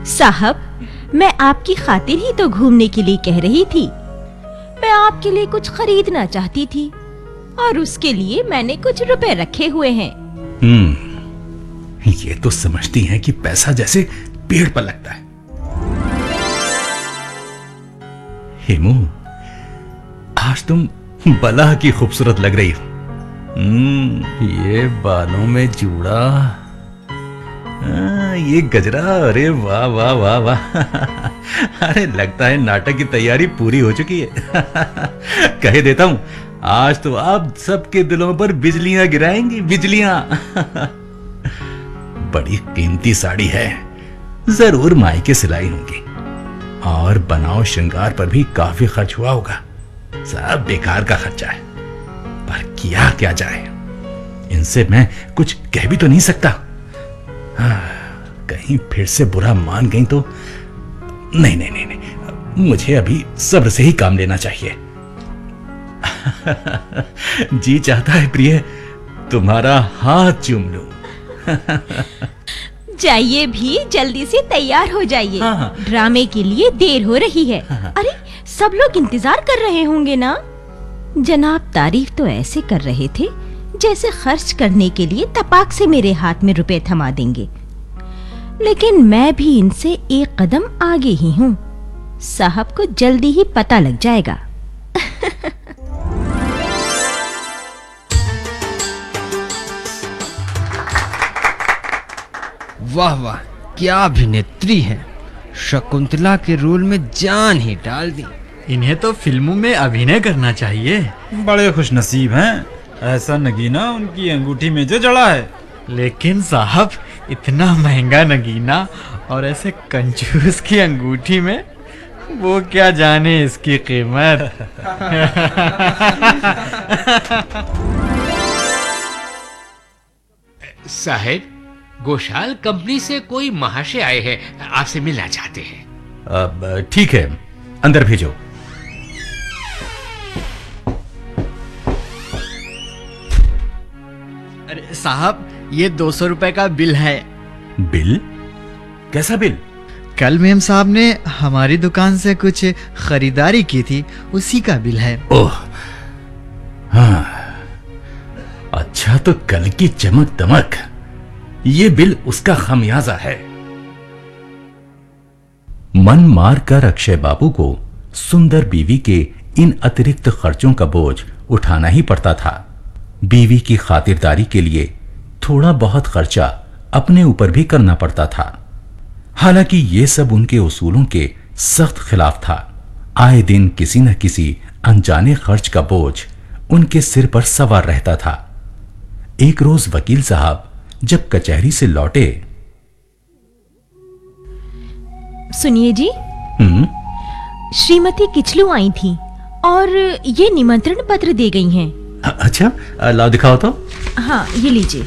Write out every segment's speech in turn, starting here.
साहब, मैं आपकी खातिर ही तो घूमने के लिए कह रही थी। मैं आपके लिए कुछ खरीदना चाहती थी और उसके लिए मैंने कुछ रुपए रखे हुए हैं। ये तो समझती हैं कि पैसा जैसे पेड़ पर लगता है। हेमू, आज तुम बला की खूबसूरत लग रही हो। ये बालों में जूड़ा, ये गजरा, अरे वाह वाह वाह वाह। अरे लगता है नाटक की तैयारी पूरी हो चुकी है। कह देता हूं, आज तो आप सबके दिलों पर बिजलियां गिराएंगी, बिजलियां। बड़ी कीमती साड़ी है, जरूर मायके सिलाई होंगी और बनाव श्रृंगार पर भी काफी खर्च हुआ होगा। सब बेकार का खर्चा है, पर किया क्या जाए, इनसे मैं कुछ कह भी तो नहीं सकता। कहीं फिर से बुरा मान गई तो नहीं नहीं नहीं नहीं, मुझे अभी सब्र से ही काम लेना चाहिए। जी चाहता है प्रिय, तुम्हारा हाथ चूम लूं। जाइए भी, जल्दी से तैयार हो जाइए। हाँ। ड्रामे के लिए देर हो रही है। अरे सब लोग इंतजार कर रहे होंगे ना। जनाब तारीफ तो ऐसे कर रहे थे जैसे खर्च करने के लिए तपाक से मेरे हाथ में रुपए थमा देंगे, लेकिन मैं भी इनसे एक कदम आगे ही हूँ। साहब को जल्दी ही पता लग जाएगा। वाह वाह, क्या अभिनेत्री है। शकुंतला के रोल में जान ही डाल दी। इन्हें तो फिल्मों में अभिनय करना चाहिए। बड़े खुशनसीब हैं, ऐसा नगीना उनकी अंगूठी में जो जड़ा है। लेकिन साहब, इतना महंगा नगीना और ऐसे कंजूस की अंगूठी में, वो क्या जाने इसकी कीमत। साहब, गोशाल कंपनी से कोई महाशय आए हैं, आपसे मिलना चाहते हैं। अब ठीक है, अंदर भेजो। अरे साहब, ये 200 रुपए का बिल है। बिल? कैसा बिल? कल मेम साहब ने हमारी दुकान से कुछ खरीदारी की थी, उसी का बिल है। ओह हाँ, अच्छा तो कल की चमक दमक, ये बिल उसका खमियाजा है। मन मार कर अक्षय बाबू को सुंदर बीवी के इन अतिरिक्त खर्चों का बोझ उठाना ही पड़ता था। बीवी की खातिरदारी के लिए थोड़ा बहुत खर्चा अपने ऊपर भी करना पड़ता था। हालांकि ये सब उनके उसूलों के सख्त खिलाफ था। आए दिन किसी न किसी अनजाने खर्च का बोझ उनके सिर पर सवार रहता था। एक रोज वकील साहब जब कचहरी से लौटे। सुनिए जी, श्रीमती किचलू आई थी और ये निमंत्रण पत्र दे गई हैं। अच्छा, लाओ दिखाओ तो। हाँ, ये लीजिए।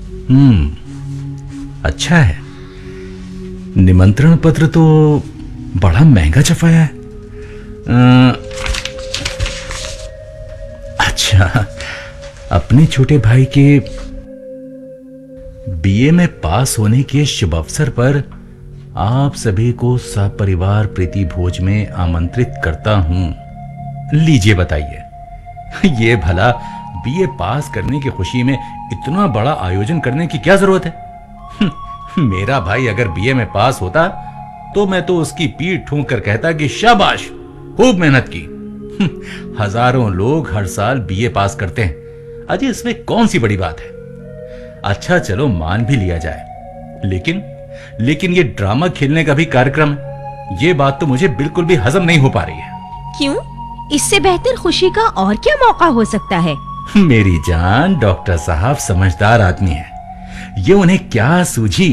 अच्छा है। निमंत्रण पत्र तो बड़ा महंगा छपाया है। अच्छा, अपने छोटे भाई के बीए में पास होने के शुभ अवसर पर आप सभी को सपरिवार प्रीति भोज में आमंत्रित करता हूं। लीजिए बताइए, ये भला बीए पास करने की खुशी में इतना बड़ा आयोजन करने की क्या जरूरत है? मेरा भाई अगर बीए में पास होता तो मैं तो उसकी पीठ ठूंक कर कहता कि शाबाश, खूब मेहनत की। हजारों लोग हर साल बीए पास करते हैं, अजय इसमें कौन सी बड़ी बात है? अच्छा चलो मान भी लिया जाए, लेकिन ये ड्रामा खेलने का भी कार्यक्रम है, ये बात तो मुझे बिल्कुल भी हजम नहीं हो पा रही है। क्यों? इससे बेहतर खुशी का और क्या मौका हो सकता है? मेरी जान, डॉक्टर साहब समझदार आदमी है, ये उन्हें क्या सूझी?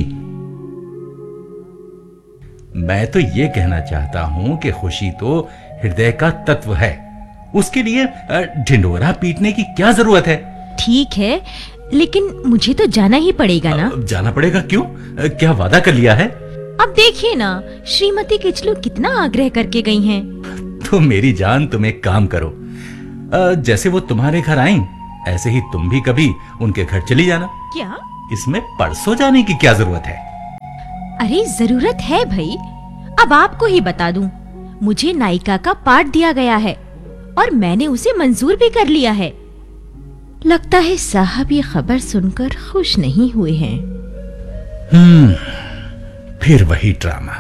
मैं तो ये कहना चाहता हूं कि खुशी तो हृदय का तत्व है, उसके लिए ढिंढोरा पीटने की क्या जरूरत है? ठीक है, लेकिन मुझे तो जाना ही पड़ेगा ना। जाना पड़ेगा? क्यों? क्या वादा कर लिया है? अब देखिए ना, श्रीमती किचलू कितना आग्रह करके गई हैं। तो मेरी जान, तुम एक काम करो, जैसे वो तुम्हारे घर आईं, ऐसे ही तुम भी कभी उनके घर चली जाना। क्या? इसमें परसों जाने की क्या जरूरत है? अरे जरूरत है भाई, अब आपको ही बता दूं। मुझे नायिका का पार्ट दिया गया है और मैंने उसे मंजूर भी कर लिया है। लगता है साहब ये खबर सुनकर खुश नहीं हुए हैं। फिर वही ड्रामा।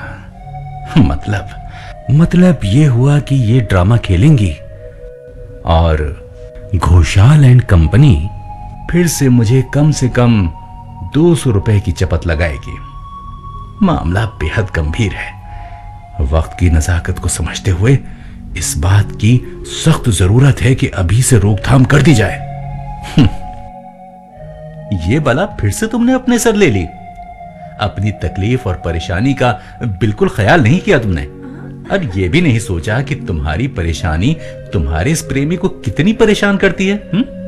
मतलब ये हुआ कि ये ड्रामा खेलेंगी और घोषाल एंड कंपनी फिर से मुझे कम से कम 200 रुपए की चपत लगाएगी। मामला बेहद गंभीर है। वक्त की नजाकत को समझते हुए इस बात की सख्त जरूरत है कि अभी से रोकथाम कर दी जाए। ये बला फिर से तुमने अपने सर ले ली। अपनी तकलीफ और परेशानी का बिल्कुल ख्याल नहीं किया तुमने, और ये भी नहीं सोचा कि तुम्हारी परेशानी तुम्हारे इस प्रेमी को कितनी परेशान करती है।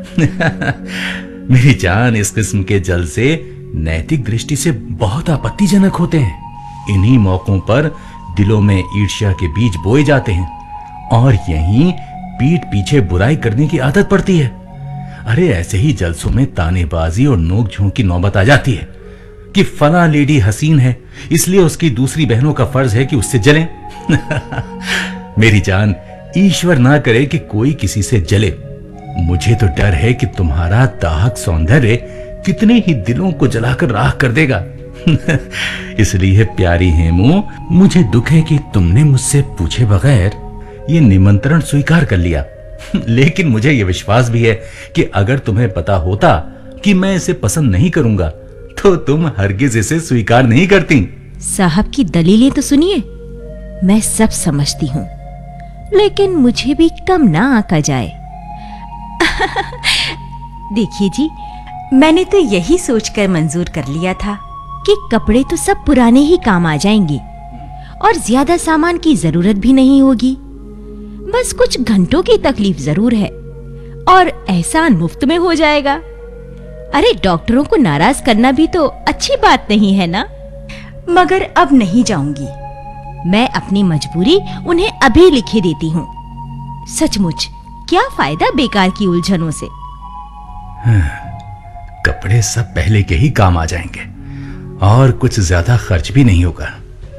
मेरी जान, इस किस्म के जलसे नैतिक दृष्टि से बहुत आपत्तिजनक होते हैं। इन्हीं मौकों पर दिलों में ईर्ष्या के बीज बोए जाते हैं और यहीं पीठ पीछे बुराई करने की आदत पड़ती है। अरे ऐसे ही जलसों में तानेबाजी और नोक-झोंक की नौबत आ जाती है कि फला लेडी हसीन है, इसलिए उसकी दूसरी बहनों का फर्ज है कि उससे जलें। मेरी जान, ईश्वर ना करे कि कोई किसी से जले। मुझे तो डर है कि तुम्हारा दाहक सौंदर्य कितने ही दिलों को जलाकर राख कर देगा। इसलिए प्यारी हेमू, मुझे दुख है कि तुमने मुझसे पूछे बगैर ये निमंत्रण स्वीकार कर लिया। लेकिन मुझे ये विश्वास भी है कि अगर तुम्हें पता होता कि मैं इसे पसंद नहीं करूंगा तो तुम हरगिज इसे स्वीकार नहीं करती। साहब की दलीलें तो सुनिए। मैं सब समझती हूँ, लेकिन मुझे भी कम ना आका जाए। देखिए जी, मैंने तो यही सोचकर मंजूर कर लिया था कि कपड़े तो सब पुराने ही काम आ जाएंगे और ज्यादा सामान की जरूरत भी नहीं होगी। बस कुछ घंटों की तकलीफ जरूर है और एहसान मुफ्त में हो जाएगा। अरे डॉक्टरों को नाराज करना भी तो अच्छी बात नहीं है ना। मगर अब नहीं जाऊंगी। मैं अपनी मजबूरी उन्हें अभी लिखे देती हूँ। सचमुच क्या फायदा बेकार की उलझनों से। कपड़े सब पहले के ही काम आ जाएंगे और कुछ ज्यादा खर्च भी नहीं होगा।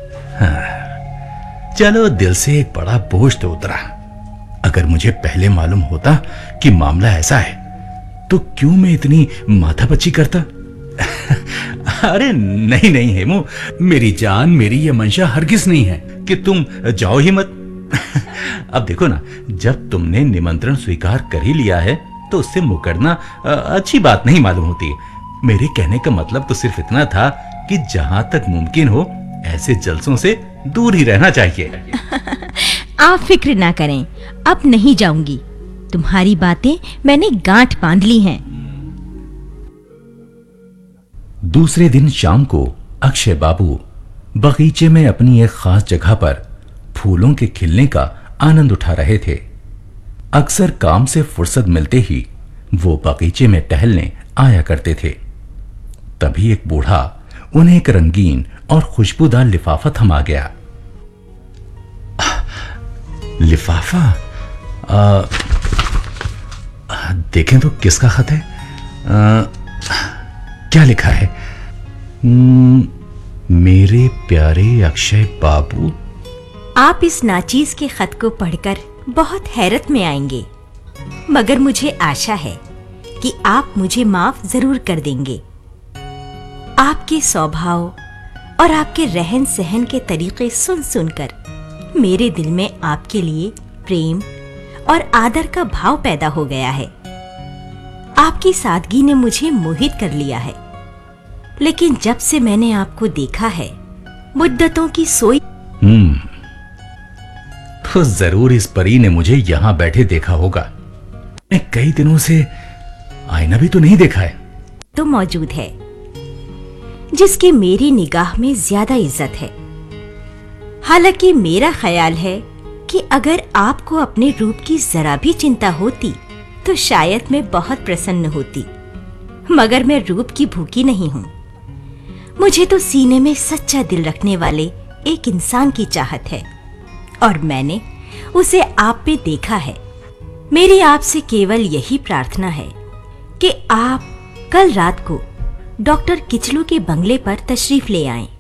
चलो, दिल से एक बड़ा बोझ तो उतरा। अगर मुझे पहले मालूम होता कि मामला ऐसा है तो क्यों मैं इतनी माथापच्ची करता। अरे नहीं हेमू, मेरी जान, मेरी ये मंशा हरगिज नहीं है कि तुम जाओ ही मत। अब देखो ना, जब तुमने निमंत्रण स्वीकार कर ही लिया है तो उससे मुकरना अच्छी बात नहीं मालूम होती। मेरे कहने का मतलब तो सिर्फ इतना था कि जहां तक मुमकिन हो ऐसे जलसों से दूर ही रहना चाहिए। आप फिक्र ना करें, अब नहीं जाऊंगी। तुम्हारी बातें मैंने गांठ बांध ली हैं। दूसरे दिन शाम को अक्षय बाबू बगीचे में अपनी एक खास जगह पर फूलों के खिलने का आनंद उठा रहे थे। अक्सर काम से फुर्सत मिलते ही वो बगीचे में टहलने आया करते थे। तभी एक बूढ़ा उन्हें एक रंगीन और खुशबूदार लिफाफा थमा गया। लिफाफा? देखें तो किसका खत है? क्या लिखा है? मेरे प्यारे अक्षय बाबू। आप इस नाचीज के खत को पढ़कर बहुत हैरत में आएंगे, मगर मुझे आशा है कि आप मुझे माफ जरूर कर देंगे। आपके स्वभाव और आपके रहन सहन के तरीके सुन सुनकर मेरे दिल में आपके लिए प्रेम और आदर का भाव पैदा हो गया है। आपकी सादगी ने मुझे मोहित कर लिया है। लेकिन जब से मैंने आपको देखा है, मुद्दतों की सोई। तो जरूर इस परी ने मुझे यहां बैठे देखा होगा। मैं कई दिनों से आईना भी तो नहीं देखा है। तो मौजूद है, जिसकी मेरी निगाह में ज्यादा इज्जत है। हालांकि मेरा ख्याल है कि अगर आपको अपने रूप की जरा भी चिंता होती तो शायद मैं बहुत प्रसन्न होती, मगर मैं रूप की भूखी नहीं हूँ। मुझे तो सीने में सच्चा दिल रखने वाले एक इंसान की चाहत है और मैंने उसे आप पे देखा है। मेरी आपसे केवल यही प्रार्थना है कि आप कल रात को डॉक्टर किचलू के बंगले पर तशरीफ ले आएं